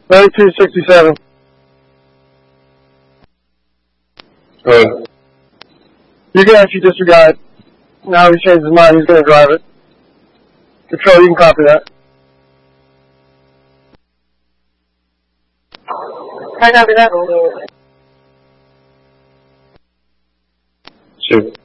3267. Go ahead. You can actually disregard. Now he changed his mind, he's going to drive it. Control, you can copy that. I copy that. Shoot.